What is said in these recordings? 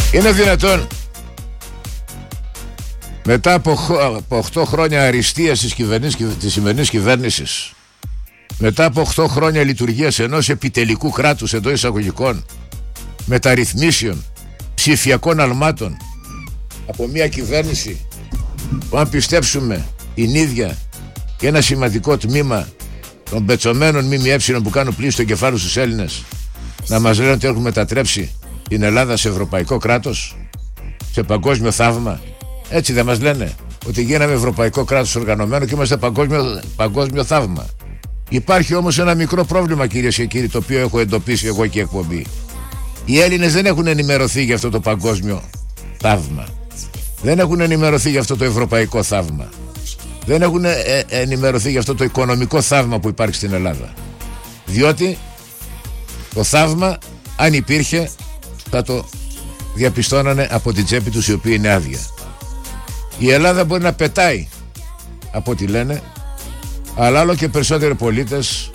Είναι δυνατόν μετά από 8 χρόνια αριστείας της σημερινής κυβέρνησης, μετά από 8 χρόνια λειτουργίας ενός επιτελικού κράτους εντός εισαγωγικών, μεταρρυθμίσεων, ψηφιακών αλμάτων, από μια κυβέρνηση που, αν πιστέψουμε την ίδια και ένα σημαντικό τμήμα των πετσωμένων ΜΜΕ που κάνουν πλήση στο κεφάλι στους Έλληνες, να μας λένε ότι έχουν μετατρέψει την Ελλάδα σε ευρωπαϊκό κράτος, σε παγκόσμιο θαύμα. Έτσι δεν μας λένε? Ότι γίναμε ευρωπαϊκό κράτος οργανωμένο και είμαστε παγκόσμιο θαύμα. Υπάρχει όμως ένα μικρό πρόβλημα, κυρίες και κύριοι, το οποίο έχω εντοπίσει εγώ και η εκπομπή. Οι Έλληνες δεν έχουν ενημερωθεί για αυτό το παγκόσμιο θαύμα. Δεν έχουν ενημερωθεί για αυτό το ευρωπαϊκό θαύμα. Δεν έχουν ενημερωθεί για αυτό το οικονομικό θαύμα που υπάρχει στην Ελλάδα. Διότι το θαύμα, αν υπήρχε, θα το διαπιστώνανε από την τσέπη τους, η οποία είναι άδεια. Η Ελλάδα μπορεί να πετάει, από ό,τι λένε, αλλά άλλο και περισσότεροι πολίτες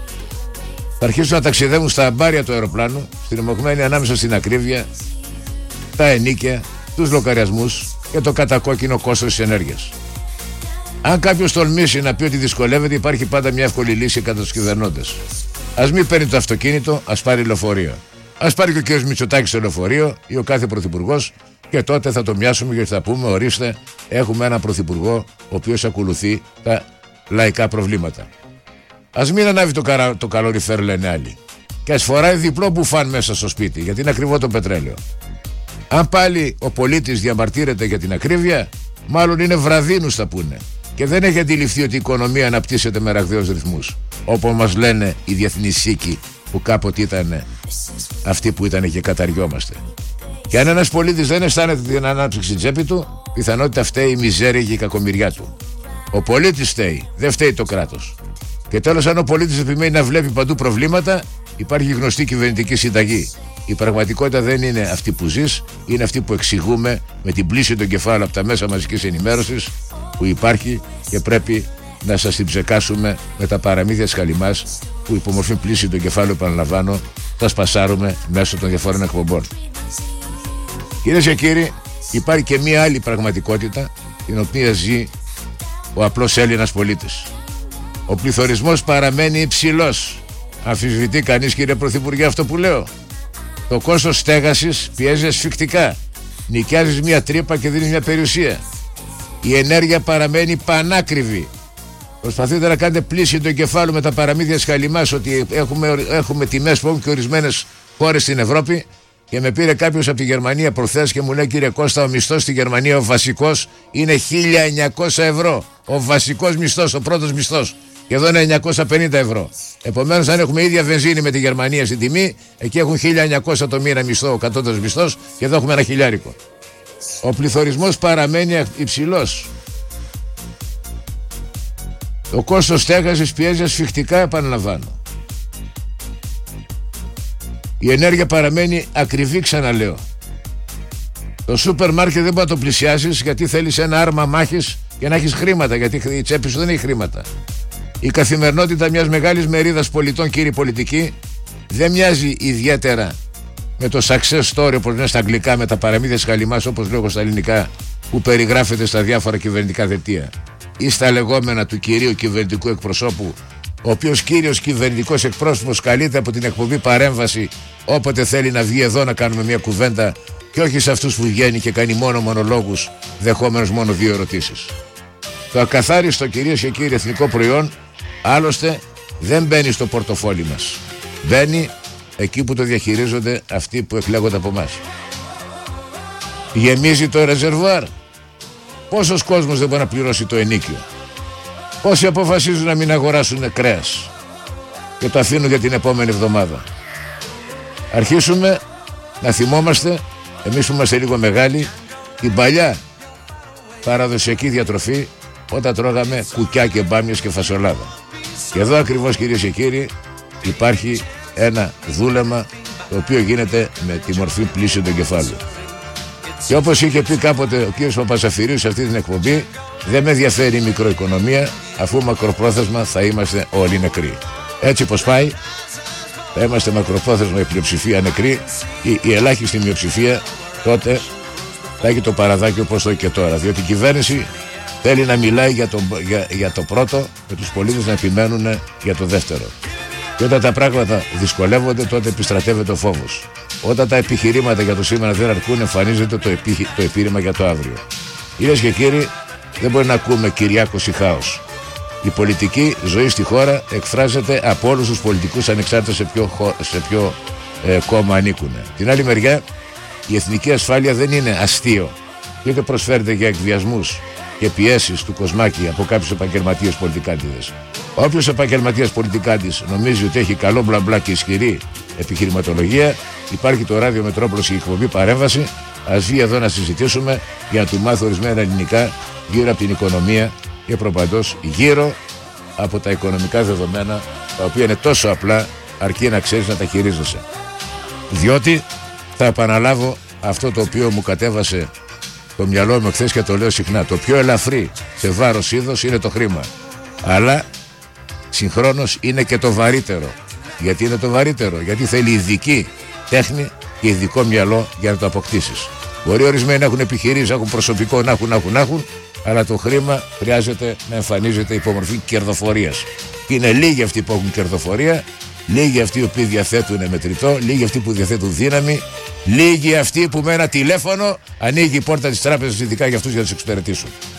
θα αρχίσουν να ταξιδεύουν στα αμπάρια του αεροπλάνου, στριμωγμένοι ανάμεσα στην ακρίβεια, τα ενίκια, τους λογαριασμούς και το κατακόκκινο κόστος της ενέργειας. Αν κάποιος τολμήσει να πει ότι δυσκολεύεται, υπάρχει πάντα μια εύκολη λύση κατά τους κυβερνώντες. Ας μην παίρνει το αυτοκίνητο, ας πάρει λεωφορείο. Ας πάρει και ο κ. Μητσοτάκης το λεωφορείο ή ο κάθε πρωθυπουργός, και τότε θα το μοιάσουμε γιατί θα πούμε: ορίστε, έχουμε έναν πρωθυπουργό ο οποίος ακολουθεί τα λαϊκά προβλήματα. Ας μην ανάβει το καλοριφέρ, λένε άλλοι, και ας φοράει διπλό μπουφάν μέσα στο σπίτι, γιατί είναι ακριβό το πετρέλαιο. Αν πάλι ο πολίτης διαμαρτύρεται για την ακρίβεια, μάλλον είναι βραδίνους, θα πούνε, και δεν έχει αντιληφθεί ότι η οικονομία αναπτύσσεται με ραγδαίους ρυθμούς, όπως μας λένε οι διεθνείς οίκοι που κάποτε ήταν αυτοί που ήταν και καταριόμαστε. Και αν ένας πολίτης δεν αισθάνεται την ανάπτυξη στην τσέπη του, πιθανότητα φταίει η μιζέρια και η κακομοιριά του. Ο πολίτης φταίει, δεν φταίει το κράτος. Και τέλος, αν ο πολίτης επιμένει να βλέπει παντού προβλήματα, υπάρχει γνωστή κυβερνητική συνταγή. Η πραγματικότητα δεν είναι αυτή που ζεις, είναι αυτή που εξηγούμε με την πλήση των κεφάλων από τα μέσα μαζικής ενημέρωσης που υπάρχει, και πρέπει να σας την ψεκάσουμε με τα παραμύθια της Χαλιμάς, που υπομορφή πλήση των κεφάλων, επαναλαμβάνω, τα σπασάρουμε μέσω των διαφόρων εκπομπών. Κυρίες και κύριοι, υπάρχει και μία άλλη πραγματικότητα, την οποία ζει ο απλός Έλληνας πολίτης. Ο πληθωρισμός παραμένει υψηλός. Αμφισβητεί κανείς, κύριε Πρωθυπουργέ, αυτό που λέω? Το κόστος στέγασης πιέζει ασφικτικά. Νοικιάζεις μία τρύπα και δίνεις μια περιουσία. Η ενέργεια παραμένει πανάκριβη. Προσπαθείτε να κάνετε πλήση το κεφάλι με τα παραμύθια της Χαλιμάς ότι έχουμε τιμές που έχουν και ορισμένες χώρες στην Ευρώπη. Και με πήρε κάποιος από τη Γερμανία προχθές και μου λέει: κύριε Κώστα, ο μισθός στη Γερμανία ο βασικός είναι 1.900 ευρώ. Ο βασικός μισθός, ο πρώτος μισθός. Και εδώ είναι 950 ευρώ. Επομένως, αν έχουμε ίδια βενζίνη με τη Γερμανία στην τιμή, εκεί έχουν 1.900 το μήνα μισθό, ο κατώτερος μισθός, και εδώ έχουμε 1.000. Ο πληθωρισμός παραμένει υψηλός. Το κόστος στέγασης πιέζει ασφικτικά, επαναλαμβάνω. Η ενέργεια παραμένει ακριβή, ξαναλέω. Το σούπερ μάρκετ δεν μπορεί να το πλησιάσεις, γιατί θέλεις ένα άρμα μάχης και να έχεις χρήματα, γιατί η τσέπη σου δεν έχει χρήματα. Η καθημερινότητα μιας μεγάλης μερίδας πολιτών, κύριοι πολιτικοί, δεν μοιάζει ιδιαίτερα με το success story, όπως λένε στα αγγλικά, με τα παραμύθια της Χαλιμάς, όπως λέω στα ελληνικά, που περιγράφεται στα διάφορα κυβερνητικά δελτία, ή στα λεγόμενα του κυρίου κυβερνητικού εκπροσώπου, ο οποίος κύριος κυβερνητικός εκπρόσωπος καλείται από την εκπομπή Παρέμβαση όποτε θέλει να βγει εδώ να κάνουμε μια κουβέντα, και όχι σε αυτούς που βγαίνει και κάνει μόνο μονολόγους, δεχόμενος μόνο 2 ερωτήσεις. Το ακαθάριστο, κυρίες και κύριοι, εθνικό προϊόν, άλλωστε, δεν μπαίνει στο πορτοφόλι μας. Μπαίνει εκεί που το διαχειρίζονται αυτοί που εκλέγονται από εμάς. Γεμίζει το ρεζερβουάρ. Πόσος κόσμος δεν μπορεί να πληρώσει το ενίκιο? Πόσοι αποφασίζουν να μην αγοράσουν κρέας και το αφήνουν για την επόμενη εβδομάδα? Αρχίσουμε να θυμόμαστε, εμείς που είμαστε λίγο μεγάλοι, την παλιά παραδοσιακή διατροφή, όταν τρώγαμε κουκιά και μπάμιες και φασολάδα. Και εδώ ακριβώς, κυρίες και κύριοι, υπάρχει ένα δούλεμα το οποίο γίνεται με τη μορφή πλήση των κεφάλων. Και όπως είχε πει κάποτε ο κύριος Παπασαφυρίου σε αυτή την εκπομπή, δεν με ενδιαφέρει η μικροοικονομία, αφού μακροπρόθεσμα θα είμαστε όλοι νεκροί. Έτσι πως πάει, θα είμαστε μακροπρόθεσμα η πλειοψηφία νεκροί, η ελάχιστη μειοψηφία τότε θα έχει το παραδάκι όπως το έχει και τώρα. Διότι η κυβέρνηση θέλει να μιλάει για το πρώτο και τους πολίτες να επιμένουν για το δεύτερο. Και όταν τα πράγματα δυσκολεύονται, τότε επιστρατεύεται ο φόβος. Όταν τα επιχειρήματα για το σήμερα δεν αρκούν, εμφανίζεται το επιχείρημα για το αύριο. Κυρίες και κύριοι, δεν μπορεί να ακούμε Κυριάκος ή χάος. Η πολιτική ζωή στη χώρα εκφράζεται από όλους τους πολιτικούς, ανεξάρτητα σε ποιο κόμμα ανήκουν. Την άλλη μεριά, η εθνική ασφάλεια δεν είναι αστείο, είτε προσφέρεται για εκβιασμούς και πιέσεις του Κοσμάκη από κάποιους επαγγελματίες πολιτικάντιδες. Όποιος επαγγελματίας πολιτικάντης νομίζει ότι έχει καλό μπλα μπλα και ισχυρή επιχειρηματολογία, υπάρχει το ράδιο Μετρόπολης και η εκπομπή Παρέμβαση. Ας βγει εδώ να συζητήσουμε για να του μάθει ορισμένα ελληνικά γύρω από την οικονομία και προπαντός γύρω από τα οικονομικά δεδομένα, τα οποία είναι τόσο απλά, αρκεί να ξέρεις να τα χειρίζεσαι. Διότι θα επαναλάβω αυτό το οποίο μου κατέβασε το μυαλό μου χθες και το λέω συχνά: το πιο ελαφρύ σε βάρος είδος είναι το χρήμα, αλλά συγχρόνως είναι και το βαρύτερο. Γιατί είναι το βαρύτερο? Γιατί θέλει ειδική τέχνη και ειδικό μυαλό για να το αποκτήσεις. Μπορεί ορισμένοι να έχουν επιχειρήσει, να έχουν προσωπικό, να έχουν, αλλά το χρήμα χρειάζεται να εμφανίζεται υπό μορφή κερδοφορίας. Είναι λίγοι αυτοί που έχουν κερδοφορία, λίγοι αυτοί οι οποίοι διαθέτουν μετρητό, λίγοι αυτοί που διαθέτουν δύναμη, λίγοι αυτοί που με ένα τηλέφωνο ανοίγει η πόρτα της τράπεζας ειδικά για αυτούς για να τους εξυπηρετήσουν.